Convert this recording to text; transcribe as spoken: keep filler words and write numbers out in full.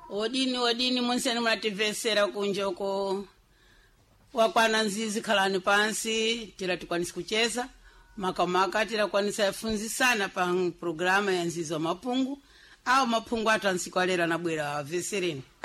Odini odini munseni munatimvesera kunjoko wakwana nzizi khalani pansi tira tikwanisa kucheza makamaka tira kwanisa yafunzisana pa programa ya nzizi wa mapungu au mapungu atansikwalera na bwera vesereni.